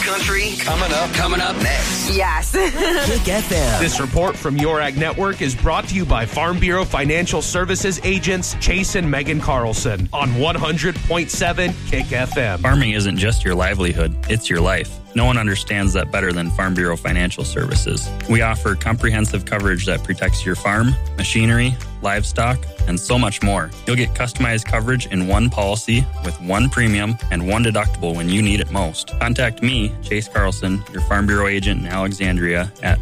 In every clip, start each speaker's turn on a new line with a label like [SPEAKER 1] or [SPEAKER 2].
[SPEAKER 1] country coming up next.
[SPEAKER 2] Yes.
[SPEAKER 3] Kick FM.
[SPEAKER 4] This report from Your Ag Network is brought to you by Farm Bureau Financial Services agents Chase and Megan Carlson on 100.7 Kick FM.
[SPEAKER 5] Farming isn't just your livelihood, it's your life. No one understands that better than Farm Bureau Financial Services. We offer comprehensive coverage that protects your farm, machinery, livestock, and so much more. You'll get customized coverage in one policy with one premium and one deductible when you need it most. Contact me, Chase Carlson, your Farm Bureau agent in Alexandria at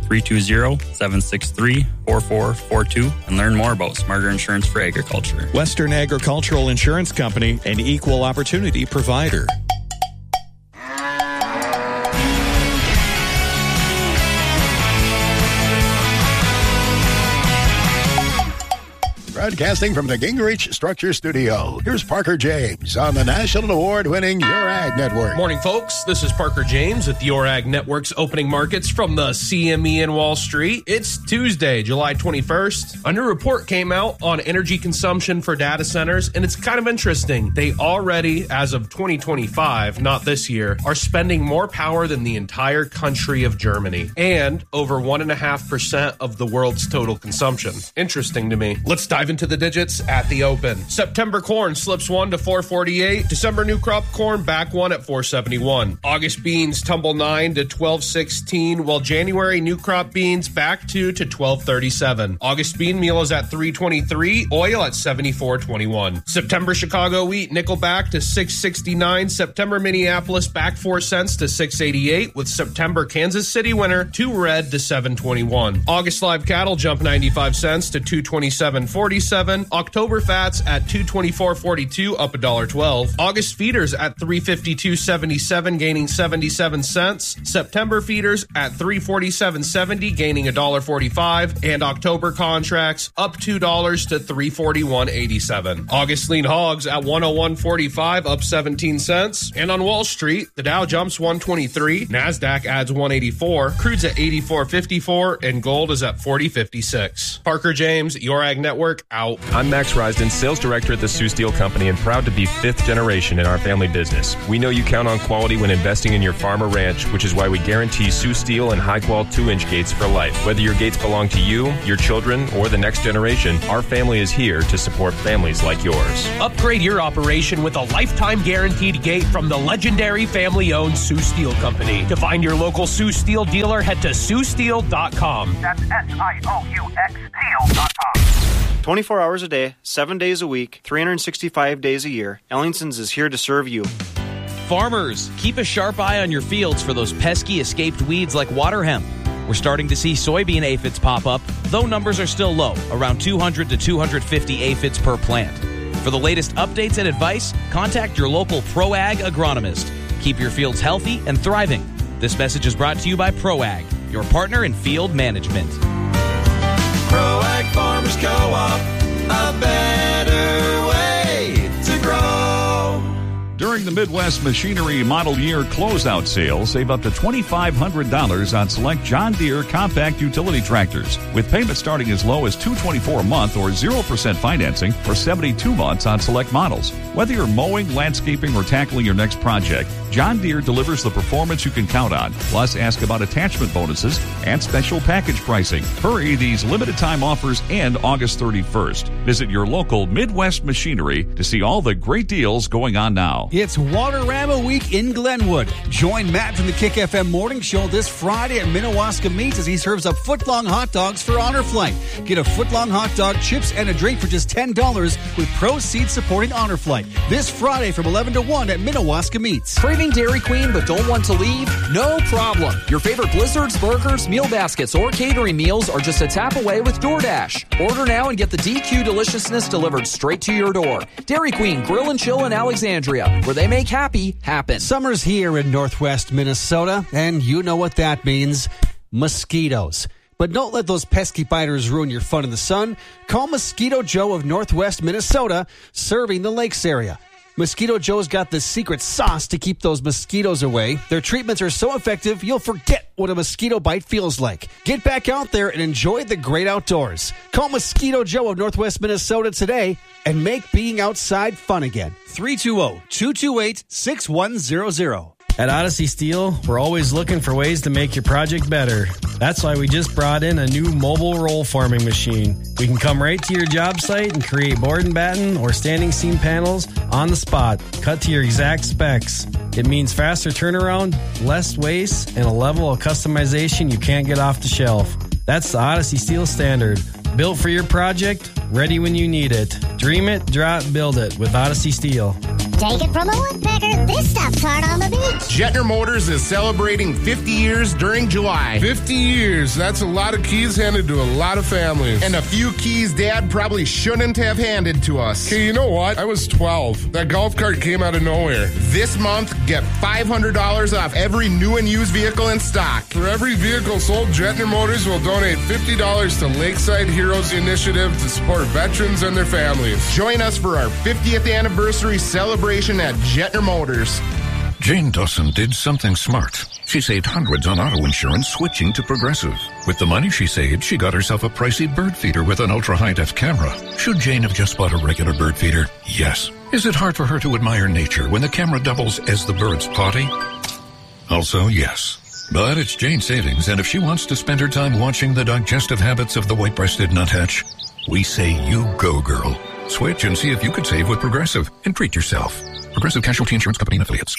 [SPEAKER 5] 320-763-4442 and learn more about smarter insurance for agriculture.
[SPEAKER 6] Western Agricultural Insurance Company, an equal opportunity provider.
[SPEAKER 7] Broadcasting from the Gingrich Structure Studio, here's Parker James on the national award-winning Your Ag Network.
[SPEAKER 4] Morning, folks. This is Parker James with Your Ag Network's opening markets from the CME in Wall Street. It's Tuesday, July 21st. A new report came out on energy consumption for data centers, and it's kind of interesting. They already, as of 2025, not this year, are spending more power than the entire country of Germany and over 1.5% of the world's total consumption. Interesting to me. Let's dive into the digits at the open. September corn slips 1 to 448. December new crop corn back 1 at 471. August beans tumble 9 to 1216, while January new crop beans back 2 to 1237. August bean meal is at 323, oil at 74.21. September Chicago wheat nickel back to 669. September Minneapolis back 4 cents to 688, with September Kansas City winter 2 red to 721. August live cattle jump 95 cents to 227.47. October fats at $224.42, up $1.12. August feeders at $352.77, gaining 77 cents. September feeders at $347.70, gaining $1.45. And October contracts up $2 to $341.87. August lean hogs at $101.45, up 17 cents. And on Wall Street, the Dow jumps 123, NASDAQ adds 184, crude's at 84.54, and gold is at 40.56. Parker James, Your Ag Network, out.
[SPEAKER 8] I'm Max Risden, sales director at the Sioux Steel Company, and proud to be 5th generation in our family business. We know you count on quality when investing in your farm or ranch, which is why we guarantee Sioux Steel and high-quality 2-inch gates for life. Whether your gates belong to you, your children, or the next generation, our family is here to support families like yours.
[SPEAKER 4] Upgrade your operation with a lifetime guaranteed gate from the legendary family-owned Sioux Steel Company. To find your local Sioux Steel dealer, head to SiouxSteel.com.
[SPEAKER 9] That's SIOUX Steel.com.
[SPEAKER 10] 24 hours a day, 7 days a week, 365 days a year, Ellingson's is here to serve you.
[SPEAKER 11] Farmers, keep a sharp eye on your fields for those pesky escaped weeds like water hemp. We're starting to see soybean aphids pop up, though numbers are still low, around 200 to 250 aphids per plant. For the latest updates and advice, contact your local ProAg agronomist. Keep your fields healthy and thriving. This message is brought to you by ProAg, your partner in field management.
[SPEAKER 12] ProAg Farmers Co-op, a better way to grow.
[SPEAKER 13] During the Midwest Machinery Model Year Closeout Sale, save up to $2,500 on select John Deere compact utility tractors, with payments starting as low as $224 a month or 0% financing for 72 months on select models. Whether you're mowing, landscaping, or tackling your next project, John Deere delivers the performance you can count on. Plus, ask about attachment bonuses and special package pricing. Hurry, these limited time offers end August 31st. Visit your local Midwest Machinery to see all the great deals going on now.
[SPEAKER 14] It's Waterama Week in Glenwood. Join Matt from the Kick FM Morning Show this Friday at Minnewaska Meats as he serves up footlong hot dogs for Honor Flight. Get a footlong hot dog, chips, and a drink for just $10 with proceeds supporting Honor Flight. This Friday from 11 to 1 at Minnewaska Meats.
[SPEAKER 15] Craving Dairy Queen but don't want to leave? No problem. Your favorite blizzards, burgers, meal baskets, or catering meals are just a tap away with DoorDash. Order now and get the DQ deliciousness delivered straight to your door. Dairy Queen Grill and Chill in Alexandria, where they make happy happen.
[SPEAKER 14] Summer's here in Northwest Minnesota, and you know what that means. Mosquitoes. But don't let those pesky biters ruin your fun in the sun. Call Mosquito Joe of Northwest Minnesota, serving the lakes area. Mosquito Joe's got the secret sauce to keep those mosquitoes away. Their treatments are so effective, you'll forget what a mosquito bite feels like. Get back out there and enjoy the great outdoors. Call Mosquito Joe of Northwest Minnesota today and make being outside fun again. 320-228-6100.
[SPEAKER 2] At Odyssey Steel, we're always looking for ways to make your project better. That's why we just brought in a new mobile roll forming machine. We can come right to your job site and create board and batten or standing seam panels on the spot, cut to your exact specs. It means faster turnaround, less waste, and a level of customization you can't get off the shelf. That's the Odyssey Steel Standard. Built for your project, ready when you need it. Dream it, draw it, build it with Odyssey Steel.
[SPEAKER 3] Take it from a woodpecker, this stuff's hard on the beach.
[SPEAKER 9] Jetner Motors is celebrating 50 years during July.
[SPEAKER 16] 50 years, that's a lot of keys handed to a lot of families.
[SPEAKER 9] And a few keys Dad probably shouldn't have handed to us.
[SPEAKER 16] Okay, you know what? I was 12. That golf cart came out of nowhere.
[SPEAKER 9] This month, get $500 off every new and used vehicle in stock.
[SPEAKER 16] For every vehicle sold, Jetner Motors will donate $50 to Lakeside Heroes Initiative to support veterans and their families.
[SPEAKER 9] Join us for our 50th anniversary celebration at Jetner Motors.
[SPEAKER 17] Jane Dawson did something smart. She saved hundreds on auto insurance switching to Progressive. With the money she saved, she got herself a pricey bird feeder with an ultra-high-def camera. Should Jane have just bought a regular bird feeder? Yes. Is it hard for her to admire nature when the camera doubles as the bird's potty? Also, yes. But it's Jane's savings, and if she wants to spend her time watching the digestive habits of the white-breasted nuthatch, we say you go, girl. Switch and see if you could save with Progressive and treat yourself. Progressive Casualty Insurance Company and Affiliates.